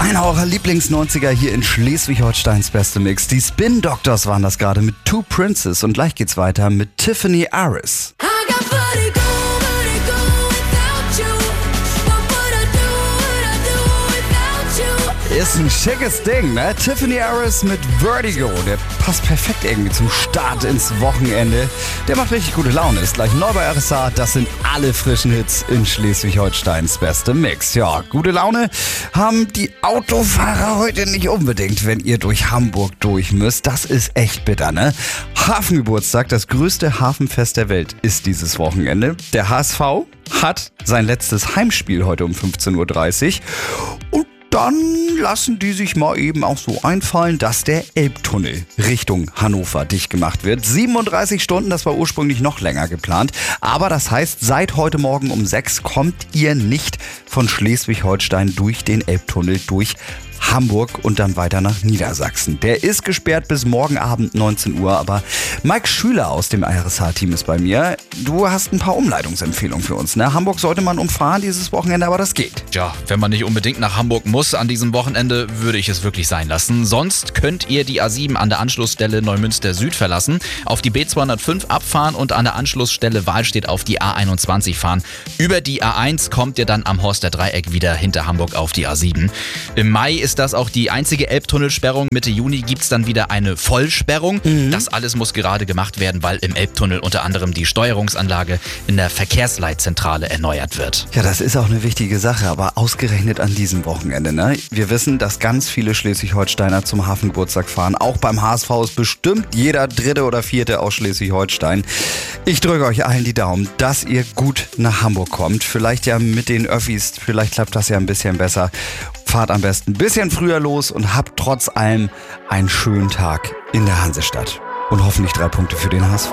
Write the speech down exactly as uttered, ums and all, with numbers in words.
Einer eurer Lieblings-neunziger hier in Schleswig-Holsteins beste Mix. Die Spin Doctors waren das gerade mit Two Princes und gleich geht's weiter mit Tiffany Aris. Ist ein schickes Ding, ne? Tiffany Aris mit Vertigo. Der passt perfekt irgendwie zum Start ins Wochenende. Der macht richtig gute Laune. Ist gleich neu bei R S A. Das sind alle frischen Hits in Schleswig-Holsteins beste Mix. Ja, gute Laune haben die Autofahrer heute nicht unbedingt, wenn ihr durch Hamburg durch müsst. Das ist echt bitter, ne? Hafengeburtstag, das größte Hafenfest der Welt, ist dieses Wochenende. Der H S V hat sein letztes Heimspiel heute um fünfzehn Uhr dreißig. Und dann lassen die sich mal eben auch so einfallen, dass der Elbtunnel Richtung Hannover dicht gemacht wird. siebenunddreißig Stunden, das war ursprünglich noch länger geplant. Aber das heißt, seit heute Morgen um sechs kommt ihr nicht von Schleswig-Holstein durch den Elbtunnel durch Hamburg und dann weiter nach Niedersachsen. Der ist gesperrt bis morgen Abend neunzehn Uhr, aber Mike Schüler aus dem R S H-Team ist bei mir. Du hast ein paar Umleitungsempfehlungen für uns, ne? Hamburg sollte man umfahren dieses Wochenende, aber das geht. Ja, wenn man nicht unbedingt nach Hamburg muss an diesem Wochenende, würde ich es wirklich sein lassen. Sonst könnt ihr die A sieben an der Anschlussstelle Neumünster Süd verlassen, auf die B zweihundertfünf abfahren und an der Anschlussstelle Wahlstedt auf die A einundzwanzig fahren. Über die A eins kommt ihr dann am Horster Dreieck wieder hinter Hamburg auf die A sieben. Im Mai ist das auch die einzige Elbtunnelsperrung. Mitte Juni gibt es dann wieder eine Vollsperrung. Mhm. Das alles muss gerade gemacht werden, weil im Elbtunnel unter anderem die Steuerungsanlage in der Verkehrsleitzentrale erneuert wird. Ja, das ist auch eine wichtige Sache, aber ausgerechnet an diesem Wochenende, ne? Wir wissen, dass ganz viele Schleswig-Holsteiner zum Hafengeburtstag fahren. Auch beim H S V ist bestimmt jeder Dritte oder Vierte aus Schleswig-Holstein. Ich drücke euch allen die Daumen, dass ihr gut nach Hamburg kommt. Vielleicht ja mit den Öffis, vielleicht klappt das ja ein bisschen besser. Fahrt am besten ein bisschen früher los und habt trotz allem einen schönen Tag in der Hansestadt. Und hoffentlich drei Punkte für den H S V.